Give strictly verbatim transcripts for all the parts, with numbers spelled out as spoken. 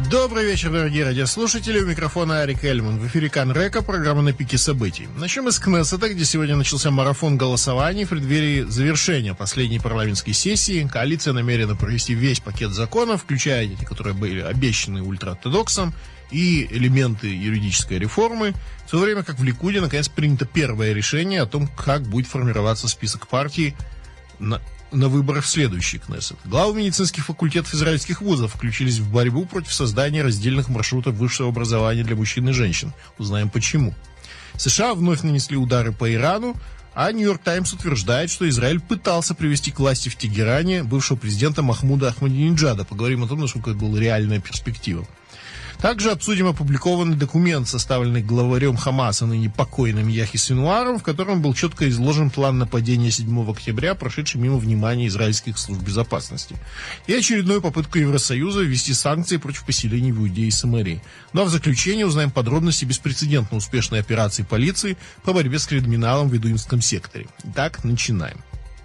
Добрый вечер, дорогие радиослушатели. У микрофона Арик Эльман. В эфире Канрека, программа «На пике событий». Начнем из Кнессета, где сегодня начался марафон голосований в преддверии завершения последней парламентской сессии. Коалиция намерена провести весь пакет законов, включая те, которые были обещаны ультраортодоксам, и элементы юридической реформы, в то время как в Ликуде наконец принято первое решение о том, как будет формироваться список партий на, на выборах в следующий Кнессет. Главы медицинских факультетов израильских вузов включились в борьбу против создания раздельных маршрутов высшего образования для мужчин и женщин. Узнаем почему. США вновь нанесли удары по Ирану, а Нью-Йорк Таймс утверждает, что Израиль пытался привести к власти в Тегеране бывшего президента Махмуда Ахмадинеджада. Поговорим о том, насколько это была реальная перспектива. Также обсудим опубликованный документ, составленный главарем Хамаса, ныне покойным Яхья Синуаром, в котором был четко изложен план нападения седьмого октября, прошедший мимо внимания израильских служб безопасности, и очередную попытку Евросоюза ввести санкции против поселений в Иудее и Самарии. Ну а в заключение узнаем подробности беспрецедентно успешной операции полиции по борьбе с криминалом в бедуинском секторе. Итак, начинаем.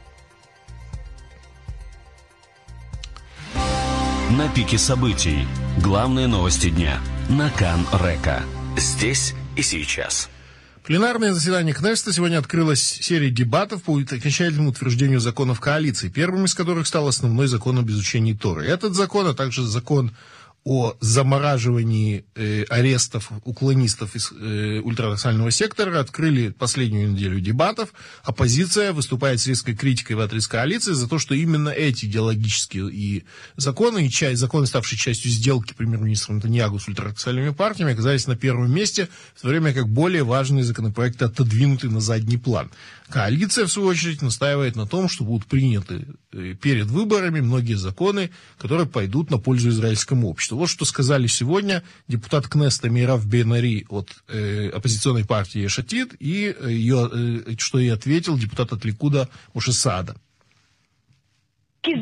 На пике событий. Главные новости дня. На Канрека. Здесь и сейчас. Пленарное заседание Кнессета сегодня открылась серия дебатов по окончательному утверждению законов коалиции, первым из которых стал основной закон об изучении Торы. Этот закон, а также закон о замораживании э, арестов уклонистов из э, ультранационального сектора открыли последнюю неделю дебатов. Оппозиция выступает с резкой критикой в адрес коалиции за то, что именно эти идеологические и законы, и часть, законы, ставшие частью сделки премьер-министра Нетаньяху с ультранациональными партиями, оказались на первом месте, в то время как более важные законопроекты отодвинуты на задний план. Коалиция, в свою очередь, настаивает на том, что будут приняты перед выборами многие законы, которые пойдут на пользу израильскому обществу. Вот что сказали сегодня депутат Кнессета Мейрав Бен-Ари от э, оппозиционной партии Еш Атид, и ее, э, что и ответил депутат от Ликуда Моше Саада. Для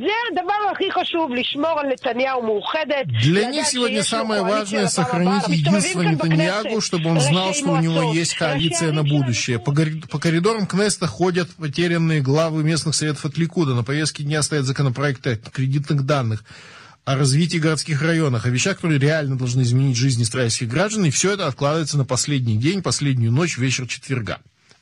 них сегодня самое важное — сохранить единство Нетаньяху, чтобы он знал, что у него есть коалиция на будущее. По, по коридорам Кнессета ходят потерянные главы местных советов от Ликуда. На повестке дня стоят законопроекты о кредитных данных, о развитии городских районах, о вещах, которые реально должны изменить жизнь израильских граждан, и все это откладывается на последний день, последнюю ночь, вечер четверга.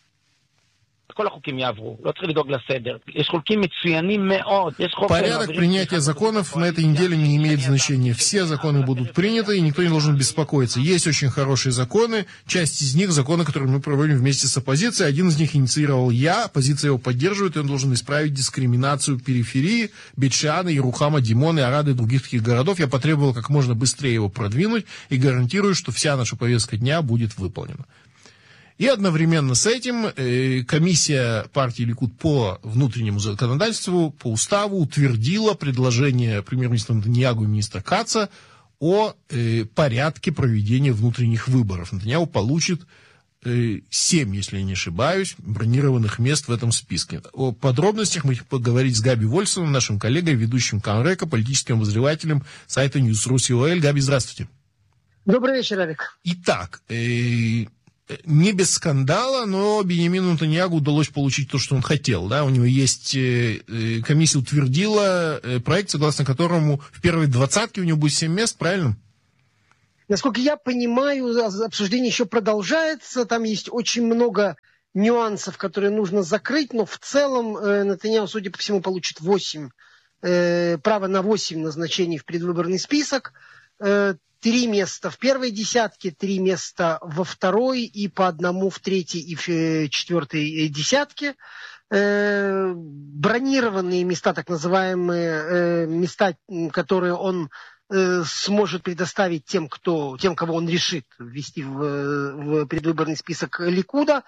Порядок принятия законов на этой неделе не имеет значения. Все законы будут приняты, и никто не должен беспокоиться. Есть очень хорошие законы. Часть из них — законы, которые мы проводим вместе с оппозицией. Один из них инициировал я. Оппозиция его поддерживает, и он должен исправить дискриминацию периферии, Бейт-Шеана, Ерухама, Димона, Арада и других таких городов. Я потребовал как можно быстрее его продвинуть и гарантирую, что вся наша повестка дня будет выполнена. И одновременно с этим э, комиссия партии Ликуд по внутреннему законодательству, по уставу, утвердила предложение премьер-министра Нетаньяху и министра Каца о э, порядке проведения внутренних выборов. Нетаньяху получит э, семь, если я не ошибаюсь, бронированных мест в этом списке. О подробностях мы хотим поговорить с Габи Вольсоном, нашим коллегой, ведущим Канрека, политическим обозревателем сайта Ньюс.ру. Габи, здравствуйте. Добрый вечер, Алик. Итак, э, не без скандала, но Биньямину Нетаньяху удалось получить то, что он хотел. Да? У него есть... Комиссия утвердила проект, согласно которому в первой двадцатке у него будет семь мест, правильно? Насколько я понимаю, обсуждение еще продолжается. Там есть очень много нюансов, которые нужно закрыть, но в целом Нетаньяху, судя по всему, получит восемь, право на восемь назначений в предвыборный список. Три места в первой десятке, три места во второй и по одному в третьей и в четвертой десятке. Э, бронированные места, так называемые э, места, которые он э, сможет предоставить тем, кто, тем, кого он решит ввести в, в предвыборный список Ликуда.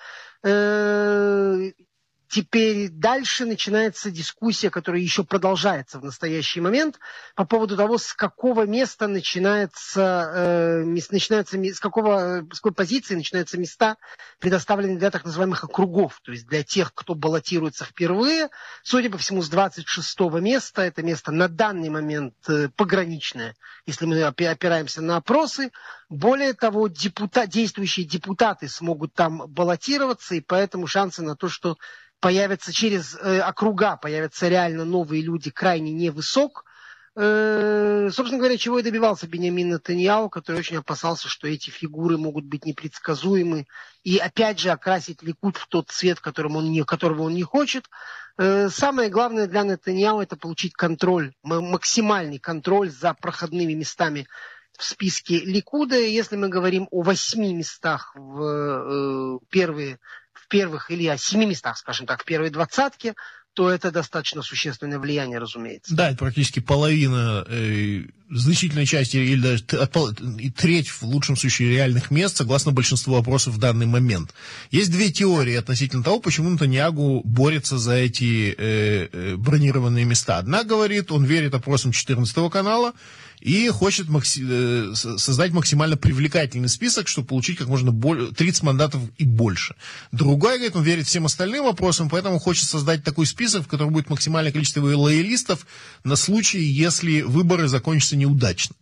Э, Теперь дальше начинается дискуссия, которая еще продолжается в настоящий момент, по поводу того, с какого места начинается, э, начинается с, какого, с какой позиции начинаются места, предоставленные для так называемых округов, то есть для тех, кто баллотируется впервые. Судя по всему, с двадцать шестого места, это место на данный момент э, пограничное, если мы опираемся на опросы. Более того, депутат, действующие депутаты смогут там баллотироваться, и поэтому шансы на то, что появятся через э, округа, появятся реально новые люди, крайне невысок. Э, собственно говоря, чего и добивался Биньямин Нетаньяху, который очень опасался, что эти фигуры могут быть непредсказуемы и опять же окрасить Ликуд в тот цвет, которым он не, которого он не хочет. Э, самое главное для Нетаньяху — это получить контроль, максимальный контроль за проходными местами в списке Ликуда. Если мы говорим о восьми местах в, э, первые, в первых, или о семи местах, скажем так, в первой двадцатке, то это достаточно существенное влияние, разумеется. Да, это практически половина, э, значительной части, или даже треть, в лучшем случае, реальных мест, согласно большинству опросов в данный момент. Есть две теории относительно того, почему Нетаньяху борется за эти э, э, бронированные места. Одна говорит, он верит опросам четырнадцатого канала и хочет макси- э, создать максимально привлекательный список, чтобы получить как можно более, тридцать мандатов и больше. Другая говорит, он верит всем остальным опросам, поэтому хочет создать такой список, в котором будет максимальное количество лоялистов на случай, если выборы закончатся неудачно.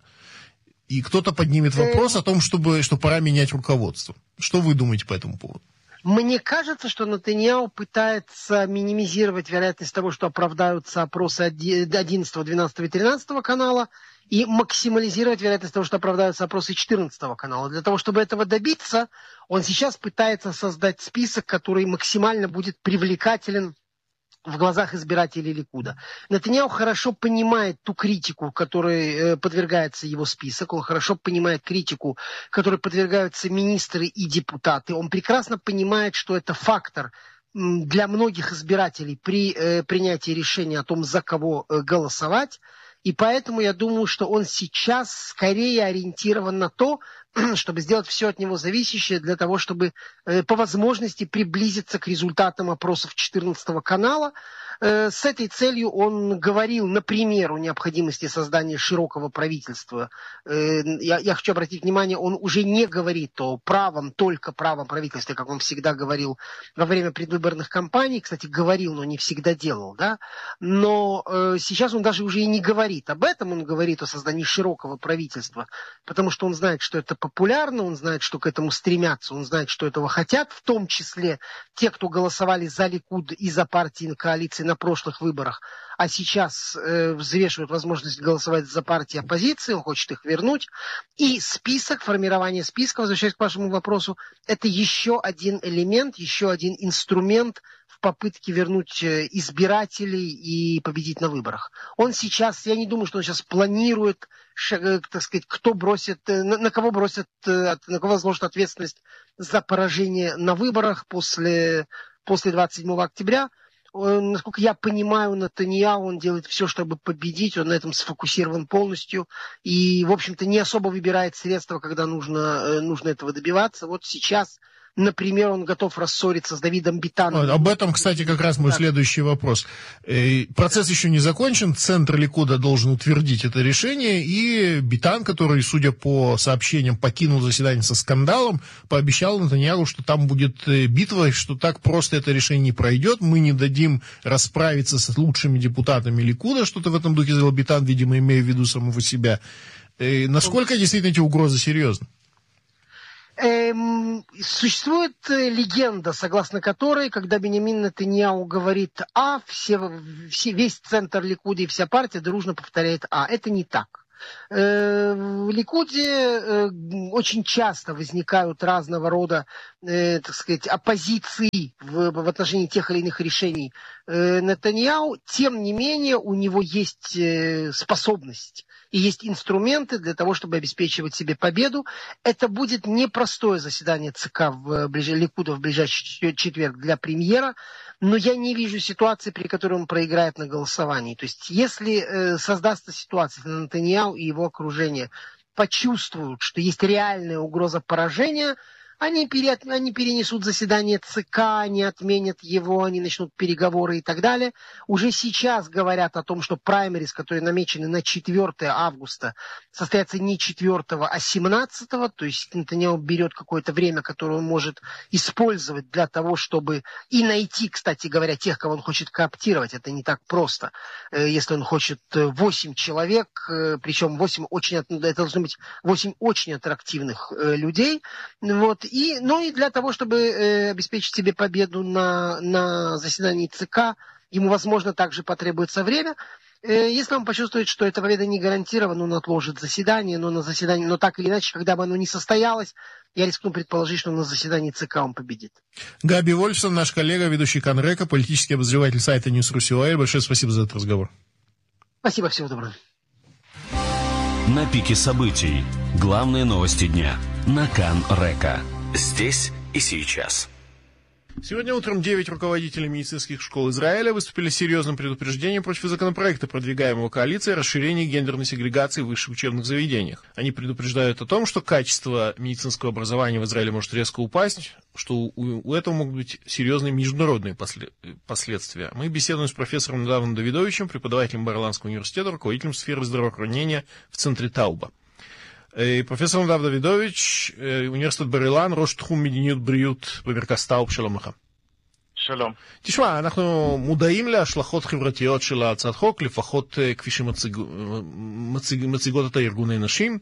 И кто-то поднимет вопрос о том, чтобы, что пора менять руководство. Что вы думаете по этому поводу? Мне кажется, что Нетаньяху пытается минимизировать вероятность того, что оправдаются опросы одиннадцатого, двенадцатого и тринадцатого канала, и максимализировать вероятность того, что оправдаются опросы четырнадцатого канала. Для того, чтобы этого добиться, он сейчас пытается создать список, который максимально будет привлекателен в глазах избирателей Ликуда. Нетаньяху хорошо понимает ту критику, которой э, подвергается его список. Он хорошо понимает критику, которой подвергаются министры и депутаты. Он прекрасно понимает, что это фактор м, для многих избирателей при э, принятии решения о том, за кого э, голосовать. И поэтому я думаю, что он сейчас скорее ориентирован на то, чтобы сделать все от него зависящее для того, чтобы э, по возможности приблизиться к результатам опросов четырнадцатого канала. Э, с этой целью он говорил, например, о необходимости создания широкого правительства. Э, я, я хочу обратить внимание, он уже не говорит о правом, только правом правительстве, как он всегда говорил во время предвыборных кампаний. Кстати, говорил, но не всегда делал. Да? Но э, сейчас он даже уже и не говорит об этом, он говорит о создании широкого правительства, потому что он знает, что это популярно, он знает, что к этому стремятся, он знает, что этого хотят, в том числе те, кто голосовали за Ликуд и за партии коалиции на прошлых выборах, а сейчас э, взвешивают возможность голосовать за партии оппозиции, он хочет их вернуть. И список, формирование списка, возвращаясь к вашему вопросу, это еще один элемент, еще один инструмент в попытке вернуть избирателей и победить на выборах. Он сейчас, я не думаю, что он сейчас планирует, так сказать, кто бросит, на, на кого бросит, на кого возложит ответственность за поражение на выборах после, после двадцать седьмого октября. Он, насколько я понимаю, Нетаньяху, он делает все, чтобы победить, он на этом сфокусирован полностью и, в общем-то, не особо выбирает средства, когда нужно, нужно этого добиваться. Вот сейчас, например, он готов рассориться с Давидом Битаном. Об этом, кстати, как раз мой следующий вопрос. Процесс еще не закончен, Центр Ликуда должен утвердить это решение, и Битан, который, судя по сообщениям, покинул заседание со скандалом, пообещал Нетаньяху, что там будет битва, что так просто это решение не пройдет, мы не дадим расправиться с лучшими депутатами Ликуда, что-то в этом духе сказал Битан, видимо, имея в виду самого себя. Насколько действительно эти угрозы серьезны? Эм, существует легенда, согласно которой, когда Биньямин Нетаньяху говорит «А», все, все, весь центр Ликуда и вся партия дружно повторяет «А». Это не так. Э, в Ликуде э, очень часто возникают разного рода, э, так сказать, оппозиции в, в отношении тех или иных решений э, Нетаньяху. Тем не менее, у него есть э, способность и есть инструменты для того, чтобы обеспечивать себе победу. Это будет непростое заседание ЦК в ближ... Ликуда в ближайший четверг для премьера, но я не вижу ситуации, при которой он проиграет на голосовании. То есть, если э, создастся ситуация, если Нетаньяху и его окружение почувствуют, что есть реальная угроза поражения, Они, пере, они перенесут заседание ЦК, они отменят его, они начнут переговоры и так далее. Уже сейчас говорят о том, что праймерис, которые намечены на четвёртое августа, состоятся не четвёртого, а семнадцатого. То есть Нетаньяху берет какое-то время, которое он может использовать для того, чтобы и найти, кстати говоря, тех, кого он хочет кооптировать. Это не так просто. Если он хочет восемь человек, причем восемь очень, это должно быть восемь очень аттрактивных людей, вот. И, ну и для того, чтобы э, обеспечить себе победу на, на заседании ЦК, ему, возможно, также потребуется время. Если он почувствует, что эта победа не гарантирована, он отложит заседание, но на заседании, но так или иначе, когда бы оно не состоялось, я рискну предположить, что на заседании ЦК он победит. Габи Вольфсон, наш коллега, ведущий Кан Река, политический обозреватель сайта News.ru. Большое спасибо за этот разговор. Спасибо, всего доброго. На пике событий. Главные новости дня. На Кан Река. Здесь и сейчас. Сегодня утром девять руководителей медицинских школ Израиля выступили с серьезным предупреждением против законопроекта, продвигаемого коалицией, о расширении гендерной сегрегации в высших учебных заведениях. Они предупреждают о том, что качество медицинского образования в Израиле может резко упасть, что у, у этого могут быть серьезные международные после, последствия. Мы беседуем с профессором Надавом Давидовичем, преподавателем Бар-Иланского университета, руководителем сферы здравоохранения в центре Тауба. פרופסור נדב דוידוביץ', אוניברסיטת בר אילן, ראש תחום מדיניות בריאות במרכז טאוב, שלום לך. שלום. תשמע, אנחנו מודעים להשלכות חברתיות של הצעת חוק, לפחות כפי שמציגות את הארגוני נשים.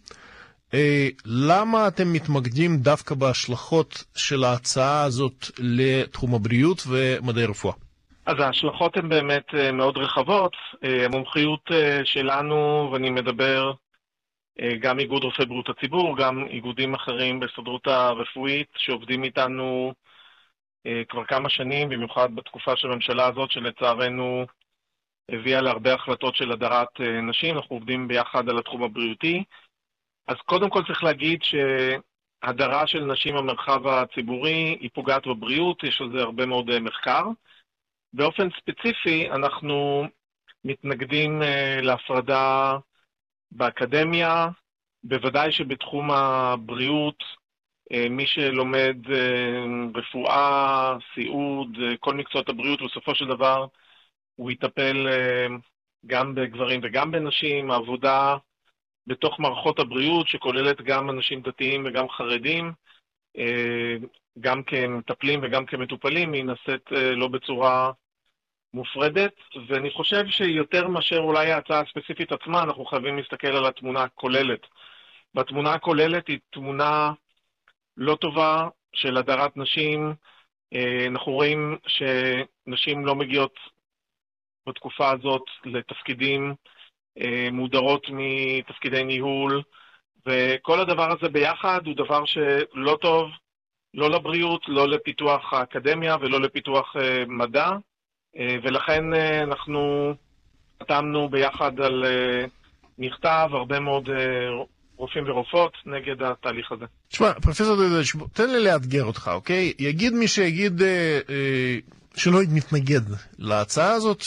למה אתם מתמקדים דווקא בהשלכות של ההצעה הזאת לתחום הבריאות ומדעי רפואה? אז ההשלכות הן באמת מאוד רחבות. המומחיות שלנו, ואני מדבר גם איגוד רופאי בריאות הציבור, גם איגודים אחרים בהסתדרות הרפואית שעובדים איתנו כבר כמה שנים, במיוחד בתקופה של הממשלה הזאת שלצערנו הביאה להרבה החלטות של הדרת נשים. אנחנו עובדים ביחד על התחום הבריאותי. אז קודם כל צריך להגיד שהדרה של נשים במרחב הציבורי היא פוגעת בבריאות, יש על זה הרבה מאוד מחקר. באופן ספציפי אנחנו מתנגדים להפרדה באקדמיה, בוודאי שבתחום הבריאות, מי שלומד רפואה, סיעוד, כל מקצועות הבריאות, בסופו של דבר הוא יטפל גם בגברים וגם בנשים. העבודה בתוך מערכות הבריאות, שכוללת גם אנשים דתיים וגם חרדים, גם כמטפלים וגם כמטופלים, היא נעשית לא בצורה מופרדת, ואני חושב שיותר מאשר אולי ההצעה הספציפית עצמה, אנחנו חייבים להסתכל על התמונה הכוללת. והתמונה הכוללת היא תמונה לא טובה של הדרת נשים. אנחנו רואים שנשים לא מגיעות בתקופה הזאת לתפקידים, מודרות מתפקידי ניהול, וכל הדבר הזה ביחד הוא דבר שלא טוב, לא לבריאות, לא לפיתוח האקדמיה ולא לפיתוח מדע. ולכן אנחנו חתמנו ביחד על מכתב, הרבה מאוד רופאים ורופאות נגד התהליך הזה. תשמע, פרופסור דוידוביץ', תן לי לאתגר אותך, אוקיי? יגיד מי שיגיד אה, שלא מתנגד להצעה הזאת,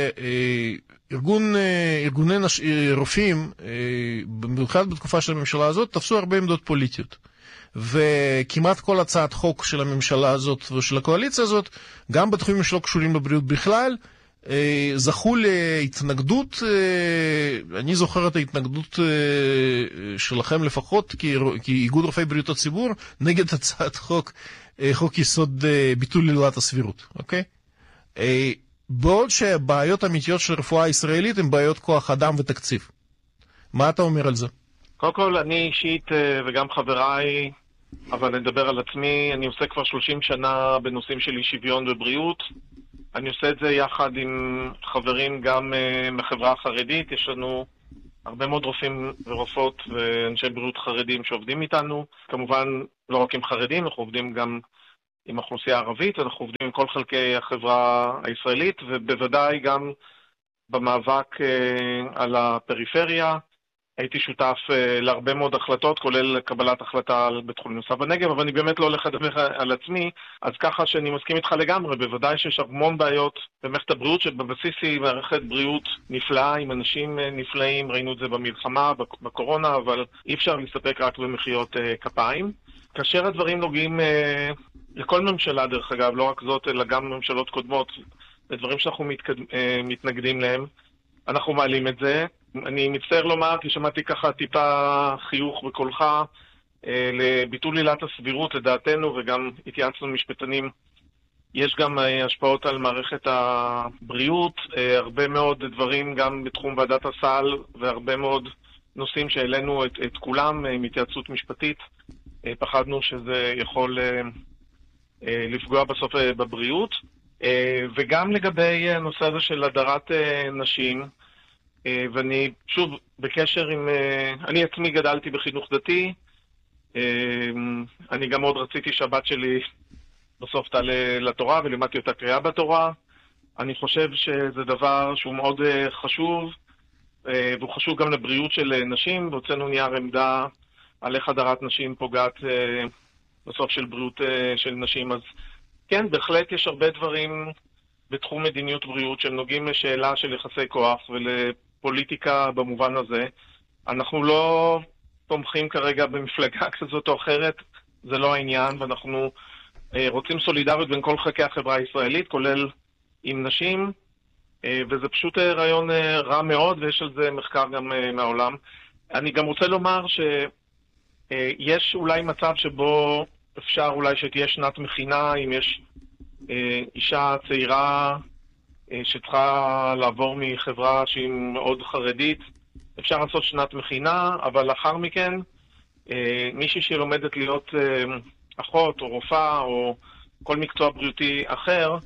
שארגון, אה, ארגוני נש... רופאים, אה, במיוחד בתקופה של הממשלה הזאת, תפסו הרבה עמדות פוליטיות. וכמעט כל הצעת חוק של הממשלה הזאת ושל הקואליציה הזאת, גם בתחומים שלא קשורים בבריאות בכלל, זכו להתנגדות. אני זוכר את ההתנגדות שלכם לפחות כאיגוד רופאי בריאות הציבור נגד הצעת חוק, חוק יסוד ביטול עילת הסבירות, אוקיי? בעוד שבעיות אמיתיות של רפואה הישראלית הן בעיות כוח אדם ותקציב. מה אתה אומר על זה? קודם כל, אני אישית וגם חבריי, אבל נדבר על עצמי, אני עושה כבר שלושים שנה בנושאים של אי שוויון ובריאות. אני עושה את זה יחד עם חברים גם מחברה החרדית. יש לנו הרבה מאוד רופאים ורופאות ואנשי בריאות חרדים שעובדים איתנו. כמובן, לא רק עם חרדים, אנחנו עובדים גם עם האוכלוסייה הערבית, אנחנו עובדים עם כל חלקי החברה הישראלית, ובוודאי גם במאבק על הפריפריה. הייתי שותף להרבה מאוד החלטות, כולל קבלת החלטה על בית חולים נוסף בנגב, אבל אני באמת לא הולך לדבר על עצמי, אז ככה שאני מסכים איתך לגמרי. בוודאי שיש המון בעיות במערכת הבריאות, שבבסיס היא מערכת בריאות נפלאה, עם אנשים נפלאים, ראינו את זה במלחמה, בקורונה, אבל אי אפשר להסתפק רק במחיאות כפיים. כאשר הדברים נוגעים לכל ממשלה, דרך אגב, לא רק זאת, אלא גם ממשלות קודמות, לדברים שאנחנו מתקד... מתנגדים להם, אנחנו מעלים את זה. אני מצטער לומר, כי שמעתי ככה טיפה חיוך בקולך, אה, לביטול עילת הסבירות לדעתנו, וגם התייעצנו משפטנים, יש גם אה, השפעות על מערכת הבריאות, אה, הרבה מאוד דברים גם בתחום ועדת הסל, והרבה מאוד נושאים שהעלינו את, את כולם אה, עם התייעצות משפטית. אה, פחדנו שזה יכול אה, אה, לפגוע בסוף אה, בבריאות. וגם לגבי הנושא הזה של הדרת נשים, ואני שוב בקשר עם, אני עצמי גדלתי בחינוך דתי, אני גם מאוד רציתי שהבת שלי בסוף תעלה לתורה ולימדתי אותה קריאה בתורה. אני חושב שזה דבר שהוא מאוד חשוב, והוא חשוב גם לבריאות של נשים, והוצאנו נייר עמדה על איך הדרת נשים פוגעת בסוף של בריאות של נשים. אז כן, בהחלט יש הרבה דברים בתחום מדיניות בריאות שהם נוגעים לשאלה של יחסי כוח ולפוליטיקה במובן הזה. אנחנו לא תומכים כרגע במפלגה כזאת או אחרת, זה לא העניין, ואנחנו רוצים סולידריות בין כל חלקי החברה הישראלית, כולל עם נשים, וזה פשוט רעיון רע מאוד, ויש על זה מחקר גם מהעולם. אני גם רוצה לומר שיש אולי מצב שבו אפשר אולי שתהיה שנת מכינה, אם יש אישה צעירה שצריכה לעבור מחברה שהיא מאוד חרדית, אפשר לעשות שנת מכינה, אבל לאחר מכן מישהי שלומדת להיות אחות או רופאה או כל מקצוע בריאותי אחר,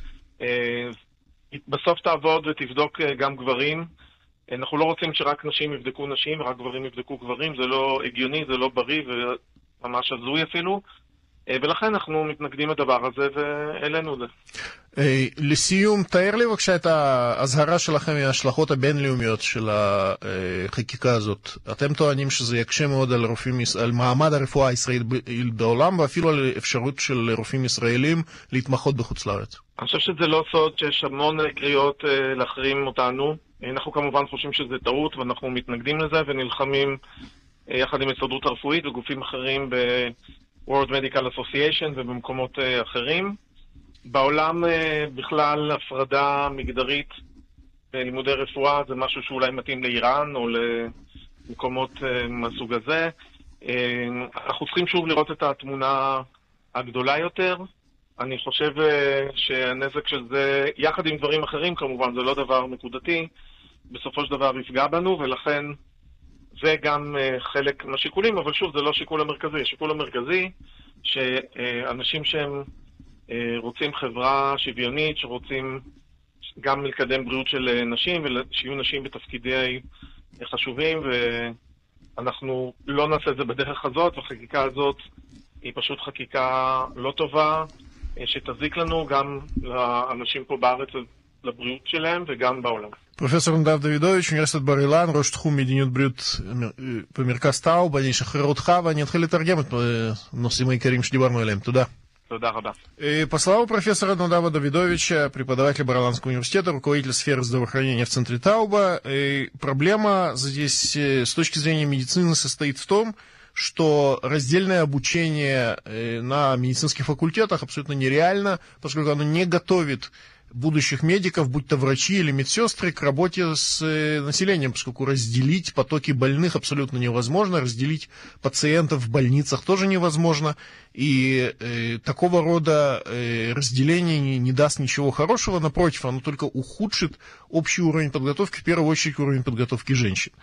בסוף תעבוד ותבדוק גם גברים. אנחנו לא רוצים שרק נשים יבדקו נשים ורק גברים יבדקו גברים, זה לא הגיוני, זה לא בריא וממש הזוי אפילו, ולכן אנחנו מתנגדים לדבר הזה ואלינו זה. לסיום, תאר לי בבקשה את ההזהרה שלכם מההשלכות הבינלאומיות של החקיקה הזאת. אתם טוענים שזה יקשה מאוד על, רופאים, על מעמד הרפואה הישראלית בעולם, ואפילו על אפשרות של רופאים ישראלים להתמחות בחוץ לארץ. אני חושב שזה לא סוד שיש המון קריאות להחרים אותנו. אנחנו כמובן חושבים שזה טעות ואנחנו מתנגדים לזה ונלחמים יחד עם ההסתדרות הרפואית וגופים אחרים ב-World Medical Association ובמקומות אחרים. בעולם בכלל הפרדה מגדרית בלימודי רפואה זה משהו שאולי מתאים לאיראן או למקומות מהסוג הזה. אנחנו צריכים שוב לראות את התמונה הגדולה יותר. אני חושב שהנזק של זה, יחד עם דברים אחרים כמובן, זה לא דבר נקודתי, בסופו של דבר יפגע בנו, ולכן זה גם חלק מהשיקולים, אבל שוב, זה לא שיקול המרכזי. השיקול המרכזי שאנשים שהם רוצים חברה שוויונית, שרוצים גם לקדם בריאות של נשים, ושיהיו נשים בתפקידי חשובים, ואנחנו לא נעשה את זה בדרך הזאת, והחקיקה הזאת היא פשוט חקיקה לא טובה, שתזיק לנו גם לאנשים פה בארץ, לבריאות שלהם וגם בעולם. פרופסור נדב דוידוביץ', אוניברסיטת בר אילן, ראש תחום מדיניות בריאות במרכז טאוב. אני אשחרר אותך ואני אתחיל לתרגם את הנושאים העיקריים שדיברנו עליהם. תודה. Туда, да. По словам профессора Надава Давидовича, преподавателя Бар-Иланского университета, руководителя сферы здравоохранения в центре Тауба, проблема здесь с точки зрения медицины состоит в том, что раздельное обучение на медицинских факультетах абсолютно нереально, поскольку оно не готовит будущих медиков, будь то врачи или медсестры, к работе с населением, поскольку разделить потоки больных абсолютно невозможно, разделить пациентов в больницах тоже невозможно, и э, такого рода э, разделение не, не даст ничего хорошего, напротив, оно только ухудшит общий уровень подготовки, в первую очередь уровень подготовки женщин.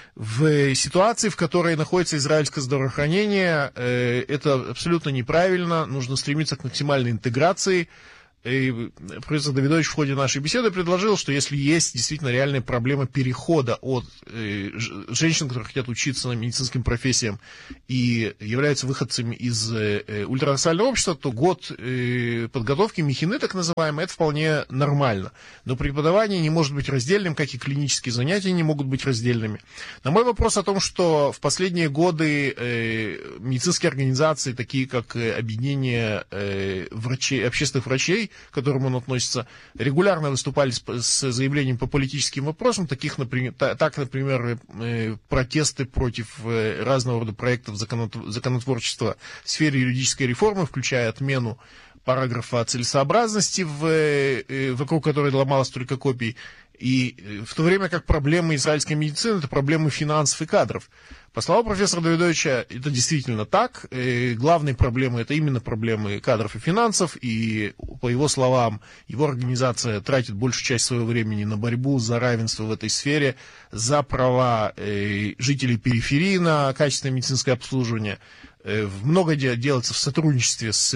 В ситуации, в которой находится израильское здравоохранение, э, это абсолютно неправильно, нужно стремиться к максимальной интеграции. И профессор Давидович в ходе нашей беседы предложил, что если есть действительно реальная проблема перехода от э, женщин, которые хотят учиться на медицинским профессиям и являются выходцами из э, ультраорсального общества, то год э, подготовки мехины, так называемой, это вполне нормально. Но преподавание не может быть раздельным, как и клинические занятия не могут быть раздельными. На мой вопрос о том, что в последние годы э, медицинские организации, такие как Объединение э, врачей, общественных врачей, к которым он относится, регулярно выступали с, с заявлением по политическим вопросам, таких, например, так, например, протесты против разного рода проектов законотворчества в сфере юридической реформы, включая отмену параграфа о целесообразности, в, вокруг которой ломалось только копий, И в то время как проблемы израильской медицины – это проблемы финансов и кадров. По словам профессора Давидовича, это действительно так. И главные проблемы – это именно проблемы кадров и финансов. И, по его словам, его организация тратит большую часть своего времени на борьбу за равенство в этой сфере, за права жителей периферии на качественное медицинское обслуживание. Много делается в сотрудничестве с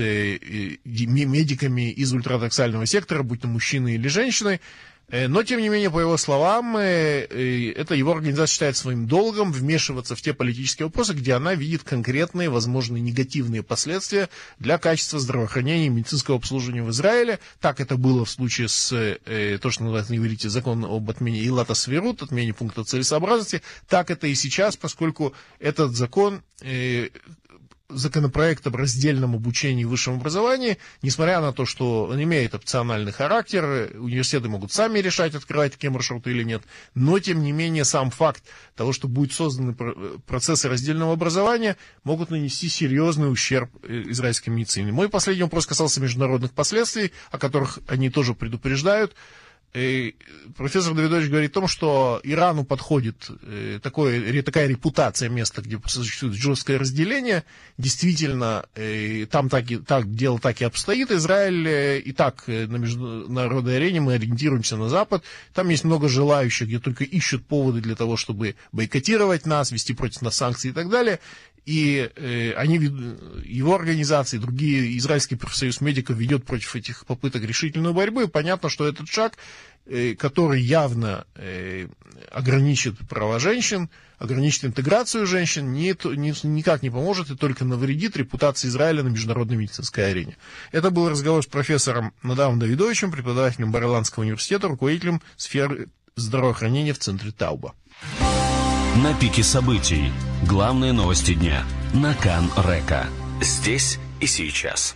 медиками из ультраортодоксального сектора, будь то мужчины или женщины. Но, тем не менее, по его словам, это его организация считает своим долгом вмешиваться в те политические вопросы, где она видит конкретные, возможные негативные последствия для качества здравоохранения и медицинского обслуживания в Израиле. Так это было в случае с, то, что называется на иврите, закон об отмене Илата Свирут, отмене пункта целесообразности. Так это и сейчас, поскольку этот закон... законопроект об раздельном обучении в высшем образовании, несмотря на то, что он имеет опциональный характер, университеты могут сами решать, открывать такие маршруты или нет, но, тем не менее, сам факт того, что будут созданы процессы раздельного образования, могут нанести серьезный ущерб израильской медицине. Мой последний вопрос касался международных последствий, о которых они тоже предупреждают. И профессор Давидович говорит о том, что Ирану подходит такое, такая репутация места, где существует жесткое разделение. Действительно, там так, и, так, дело так и обстоит. Израиль и так на международной арене мы ориентируемся на Запад. Там есть много желающих, где только ищут поводы для того, чтобы бойкотировать нас, вести против нас санкции и так далее. И э, они, его организации, другие, Израильский профсоюз медиков ведет против этих попыток решительную борьбу. И понятно, что этот шаг, э, который явно э, ограничит права женщин, ограничит интеграцию женщин, не, не, никак не поможет и только навредит репутации Израиля на международной медицинской арене. Это был разговор с профессором Надавом Давидовичем, преподавателем Бар-Иланского университета, руководителем сферы здравоохранения в центре Тауба. На пике событий. Главные новости дня. На Кан Река. Здесь и сейчас.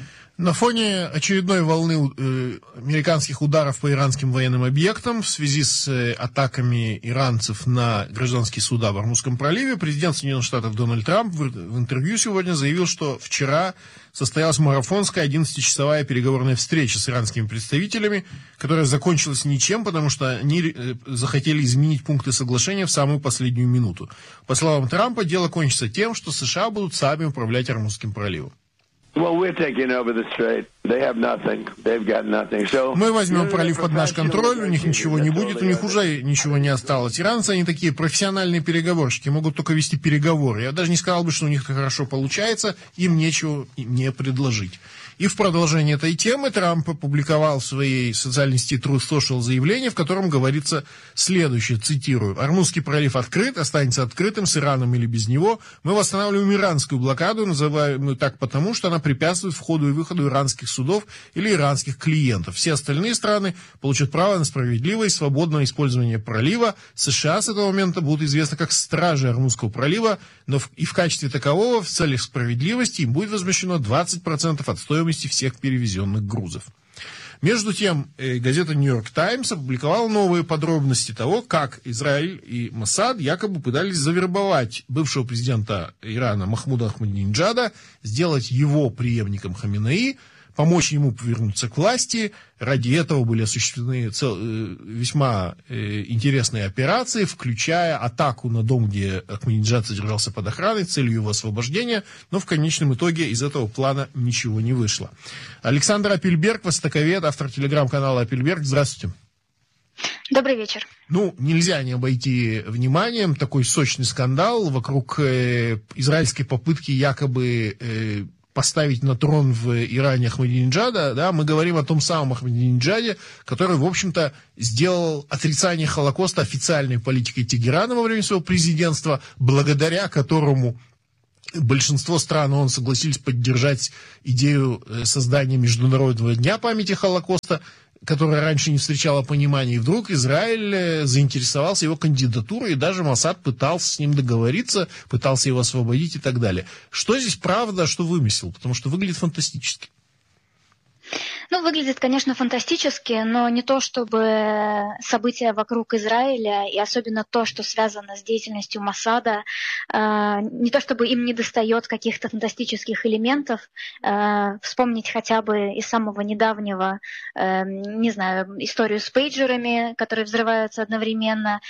На фоне очередной волны э, американских ударов по иранским военным объектам в связи с э, атаками иранцев на гражданские суда в Ормузском проливе, президент Соединенных Штатов Дональд Трамп в, в интервью сегодня заявил, что вчера состоялась марафонская одиннадцатичасовая переговорная встреча с иранскими представителями, которая закончилась ничем, потому что они э, захотели изменить пункты соглашения в самую последнюю минуту. По словам Трампа, дело кончится тем, что США будут сами управлять Ормузским проливом. Well, we're taking over the strait. They have nothing. They've got nothing. So, мы возьмем пролив под наш контроль, у них ничего не будет, у них уже ничего не осталось. Иранцы, они такие профессиональные переговорщики, могут только вести переговоры. Я даже не сказал бы, что у них это хорошо получается, им нечего не предложить. И в продолжение этой темы Трамп опубликовал в своей социальной сети Truth Social заявление, в котором говорится следующее, цитирую: «Ормузский пролив открыт, останется открытым с Ираном или без него. Мы восстанавливаем иранскую блокаду, называемую так потому, что она препятствует входу и выходу иранских судов или иранских клиентов. Все остальные страны получат право на справедливое и свободное использование пролива. США с этого момента будут известны как стражи Ормузского пролива, но в, и в качестве такового в целях справедливости им будет возмещено двадцать процентов от стоимости всех перевезенных грузов». Между тем, газета «Нью-Йорк Таймс» опубликовала новые подробности того, как Израиль и Моссад якобы пытались завербовать бывшего президента Ирана Махмуда Ахмадинеджада, сделать его преемником Хаминеи, помочь ему повернуться к власти. Ради этого были осуществлены цел, э, весьма э, интересные операции, включая атаку на дом, где Ахмадинеджад содержался под охраной, с целью его освобождения, но в конечном итоге из этого плана ничего не вышло. Александр Апельберг, востоковед, автор телеграм-канала Апельберг. Здравствуйте. Добрый вечер. Ну, нельзя не обойти вниманием такой сочный скандал вокруг э, израильской попытки якобы э, поставить на трон в Иране Ахмадинеджада, да, мы говорим о том самом Ахмадинеджаде, который, в общем-то, сделал отрицание Холокоста официальной политикой Тегерана во время своего президентства, благодаря которому большинство стран ООН согласились поддержать идею создания Международного дня памяти Холокоста, которая раньше не встречала понимания, и вдруг Израиль заинтересовался его кандидатурой, и даже Моссад пытался с ним договориться, пытался его освободить и так далее. Что здесь правда, а что вымысел? Потому что выглядит фантастически. Ну, выглядит, конечно, фантастически, но не то чтобы события вокруг Израиля, и особенно то, что связано с деятельностью Моссада, не то чтобы им недостает каких-то фантастических элементов. Вспомнить хотя бы из самого недавнего, не знаю, историю с пейджерами, которые взрываются одновременно,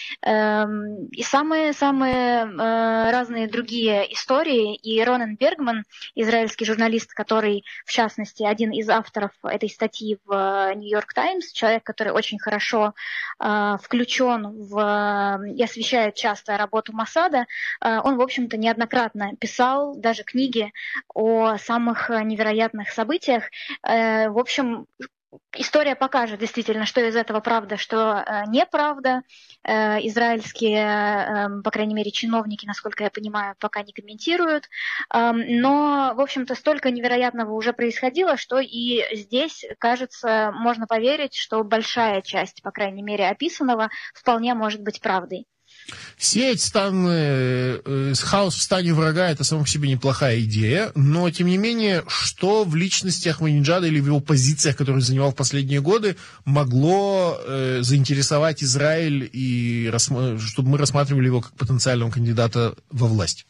и самые-самые разные другие истории. И Ронан Бергман, израильский журналист, который, в частности, один из авторов этой статьи в Нью-Йорк Таймс, человек, который очень хорошо э, включен в, и освещает часто работу Моссада, э, он, в общем-то, неоднократно писал даже книги о самых невероятных событиях. Э, в общем, история покажет действительно, что из этого правда, что э, неправда. Э, израильские, э, по крайней мере, чиновники, насколько я понимаю, пока не комментируют. Э, но, в общем-то, столько невероятного уже происходило, что и здесь, кажется, можно поверить, что большая часть, по крайней мере, описанного вполне может быть правдой. Сеять стан, э, хаос в стане врага — это само по себе неплохая идея, но, тем не менее, что в личности Ахмадинеджада или в его позициях, которые он занимал в последние годы, могло э, заинтересовать Израиль, и рассма- чтобы мы рассматривали его как потенциального кандидата во власть?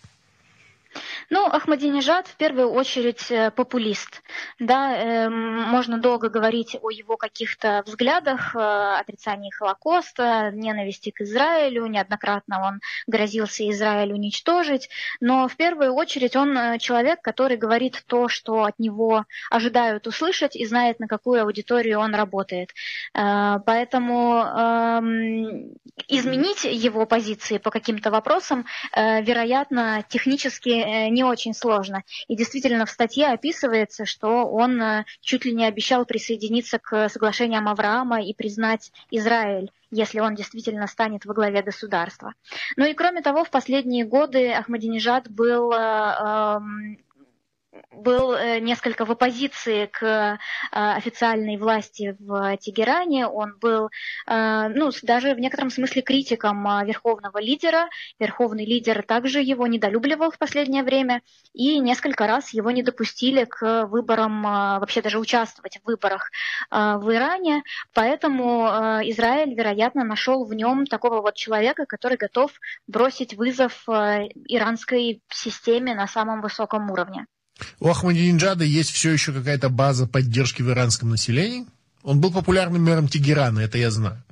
Ну, Ахмадинеджад в первую очередь популист. Да, э, можно долго говорить о его каких-то взглядах, э, отрицании Холокоста, ненависти к Израилю. Неоднократно он грозился Израиль уничтожить. Но в первую очередь он человек, который говорит то, что от него ожидают услышать, и знает, на какую аудиторию он работает. Э, поэтому э, изменить его позиции по каким-то вопросам, э, вероятно, технически э, не очень сложно. И действительно в статье описывается, что он чуть ли не обещал присоединиться к соглашениям Авраама и признать Израиль, если он действительно станет во главе государства. Ну и кроме того, в последние годы Ахмадинеджад был... Э, э, был несколько в оппозиции к официальной власти в Тегеране. Он был, ну, даже в некотором смысле критиком верховного лидера. Верховный лидер также его недолюбливал в последнее время, и несколько раз его не допустили к выборам, вообще даже участвовать в выборах в Иране. Поэтому Израиль, вероятно, нашел в нем такого вот человека, который готов бросить вызов иранской системе на самом высоком уровне. У Ахмадинеджада есть все еще какая-то база поддержки в иранском населении? Он был популярным мэром Тегерана, это я знаю.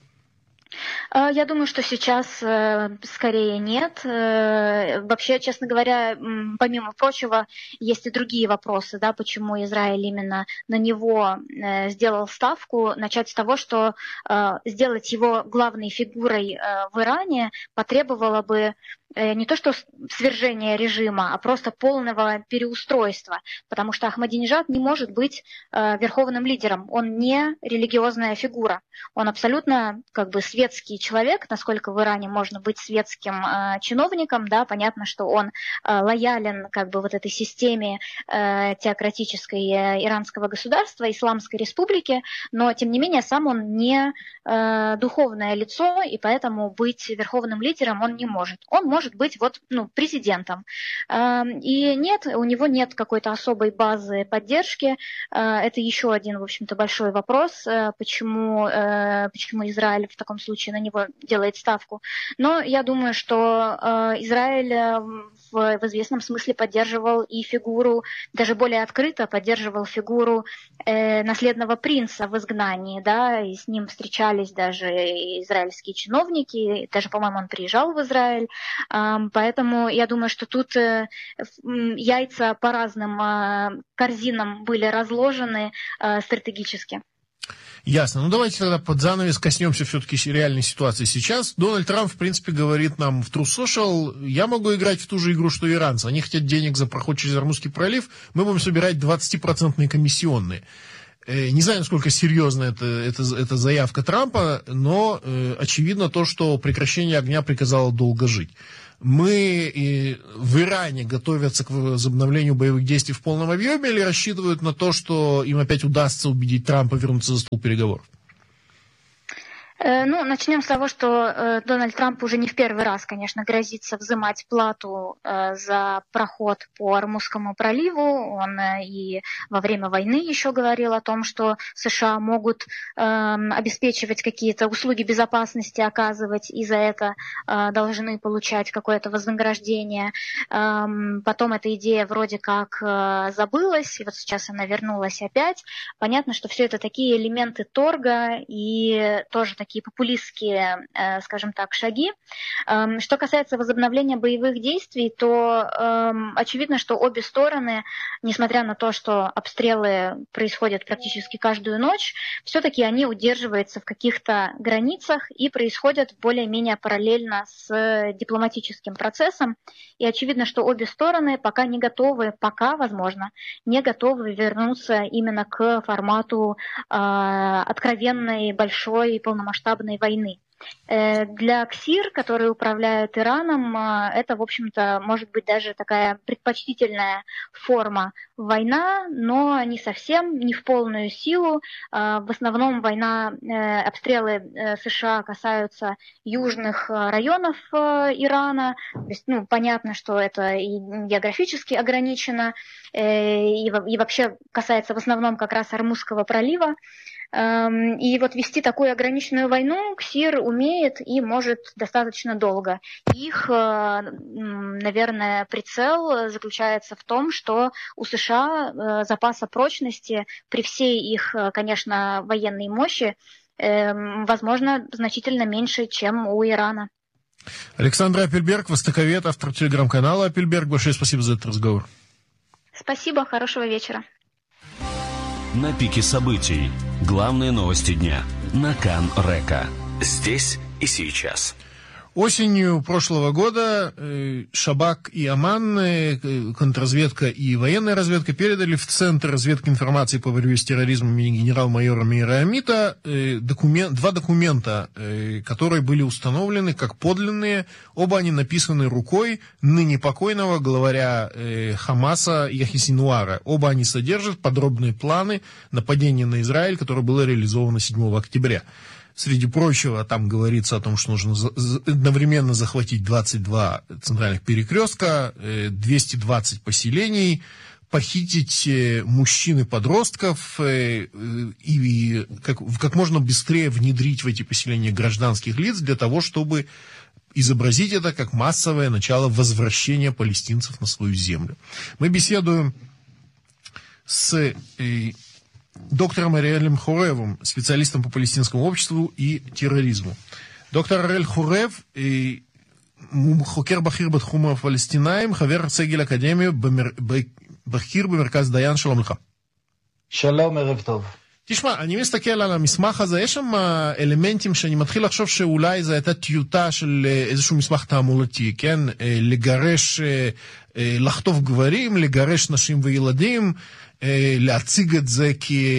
Я думаю, что сейчас скорее нет. Вообще, честно говоря, помимо прочего, есть и другие вопросы, да, почему Израиль именно на него сделал ставку. Начать с того, что сделать его главной фигурой в Иране потребовало бы не то что свержения режима, а просто полного переустройства, потому что Ахмадинеджад не может быть э, верховным лидером. Он не религиозная фигура. Он абсолютно как бы светский человек, насколько в Иране можно быть светским э, чиновником. Да, понятно, что он э, лоялен как бы вот этой системе э, теократической э, иранского государства, Исламской республики, но тем не менее сам он не э, духовное лицо, и поэтому быть верховным лидером он не может. Он может может быть вот, ну, президентом. И нет, у него нет какой-то особой базы поддержки. Это еще один, в общем-то, большой вопрос, почему, почему Израиль в таком случае на него делает ставку. Но я думаю, что Израиль в, в известном смысле поддерживал и фигуру, даже более открыто поддерживал фигуру наследного принца в изгнании, да, и с ним встречались даже израильские чиновники, даже, по-моему, он приезжал в Израиль. Поэтому я думаю, что тут яйца по разным корзинам были разложены стратегически. Ясно. Ну, давайте тогда под занавес коснемся все-таки реальной ситуации сейчас. Дональд Трамп, в принципе, говорит нам в Truth Social: я могу играть в ту же игру, что и иранцы. Они хотят денег за проход через Ормузский пролив, мы будем собирать двадцатипроцентные комиссионные. Не знаю, насколько серьезна эта, эта, эта заявка Трампа, но э, очевидно то, что прекращение огня приказало долго жить. Мы и в Иране готовятся к возобновлению боевых действий в полном объеме или рассчитывают на то, что им опять удастся убедить Трампа вернуться за стол переговоров? Ну, начнем с того, что Дональд Трамп уже не в первый раз, конечно, грозится взимать плату за проход по Ормузскому проливу. Он и во время войны еще говорил о том, что США могут обеспечивать какие-то услуги безопасности, оказывать, и за это должны получать какое-то вознаграждение. Потом эта идея вроде как забылась, и вот сейчас она вернулась опять. Понятно, что все это такие элементы торга и тоже такие такие популистские, скажем так, шаги. Что касается возобновления боевых действий, то очевидно, что обе стороны, несмотря на то, что обстрелы происходят практически каждую ночь, все-таки они удерживаются в каких-то границах и происходят более-менее параллельно с дипломатическим процессом. И очевидно, что обе стороны пока не готовы, пока, возможно, не готовы вернуться именно к формату откровенной, большой и полномасштабной масштабной войны. Для КСИР, которые управляют Ираном, это, в общем-то, может быть даже такая предпочтительная форма война, но не совсем, не в полную силу. В основном война, обстрелы США касаются южных районов Ирана. То есть, ну, понятно, что это и географически ограничено, и вообще касается в основном как раз Ормузского пролива. И вот вести такую ограниченную войну КСИР умеет и может достаточно долго. Их, наверное, прицел заключается в том, что у США запаса прочности при всей их, конечно, военной мощи, возможно, значительно меньше, чем у Ирана. Александра Апельберг, востоковед, автор телеграм-канала Апельберг. Большое спасибо за этот разговор. Спасибо, хорошего вечера. На пике событий. Главные новости дня. На Кан Река. Здесь и сейчас. Осенью прошлого года э, Шабак и Аман, э, контрразведка и военная разведка, передали в Центр разведки информации по борьбе с терроризмом имени генерал-майора Меира Амита э, документ, два документа, э, которые были установлены как подлинные. Оба они написаны рукой ныне покойного главаря э, Хамаса Яхьи Синуара. Оба они содержат подробные планы нападения на Израиль, которое было реализовано седьмого октября. Среди прочего, там говорится о том, что нужно одновременно захватить двадцать два центральных перекрестка, двести двадцать поселений, похитить мужчин и подростков и как, как можно быстрее внедрить в эти поселения гражданских лиц для того, чтобы изобразить это как массовое начало возвращения палестинцев на свою землю. Мы беседуем с доктором Ариэлем Хуревым, специалистом по палестинскому обществу и терроризму. доктор Ариэль Хурев, חוקר בכיר בתחום הפלסטינאים, חבר סגל אקדמי בכיר במרכז דיין. שלום לך. שלום, ערב טוב. תשמע, אני מסתכל על המסמך הזה, יש שם אלמנטים שאני מתחיל לחשוב שאולי זו הייתה טיוטה של איזשהו מסמך תעמולתי, כן? לגרש, לחטוף גברים, לגרש נשים וילדים, להציג את זה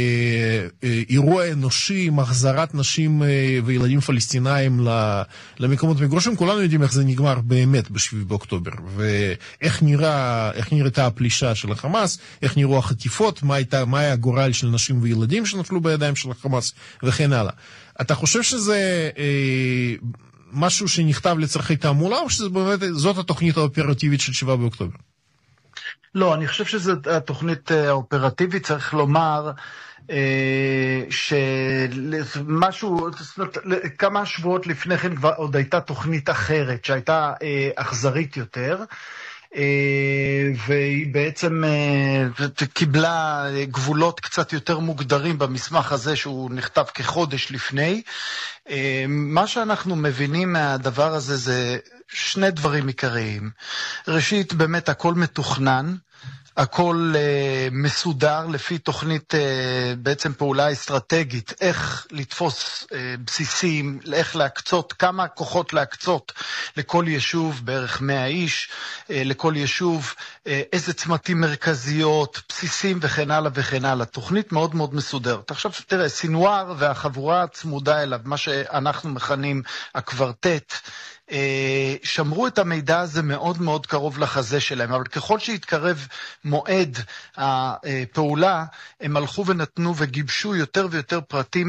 כאירוע אנושי, מחזרת נשים וילדים פלסטינאים למקומות מגורשים. כולנו יודעים איך זה נגמר באמת בשביעי באוקטובר, ואיך נראה, איך נראתה הפלישה של החמאס, איך נראו החטיפות, מה הייתה, מה היה הגורל של נשים וילדים שנפלו בידיים של החמאס, וכן הלאה. אתה חושב שזה אה, משהו שנכתב לצרכי תעמולה, או שזאת התוכנית האופרטיבית של שבעה באוקטובר? לא, אני חושב שזו התוכנית האופרטיבית, צריך לומר שמשהו, כמה שבועות לפני כן עוד הייתה תוכנית אחרת, שהייתה אכזרית יותר, והיא בעצם קיבלה גבולות קצת יותר מוגדרים במסמך הזה שהוא נכתב כחודש לפני. מה שאנחנו מבינים מהדבר הזה זה שני דברים עיקריים. ראשית, באמת הכל מתוכנן, הכל uh, מסודר לפי תוכנית uh, בעצם פעולה אסטרטגית, איך לתפוס uh, בסיסים, איך להקצות, כמה כוחות להקצות לכל יישוב, בערך מאה איש, uh, לכל יישוב, uh, איזה צמתים מרכזיות, בסיסים וכן הלאה וכן הלאה. תוכנית מאוד מאוד מסודרת. עכשיו תראה, סינואר והחבורה הצמודה אליו, מה שאנחנו מכנים הקוורטט, שמרו את המידע הזה מאוד מאוד קרוב לחזה שלהם, אבל ככל שהתקרב מועד הפעולה, הם הלכו ונתנו וגיבשו יותר ויותר פרטים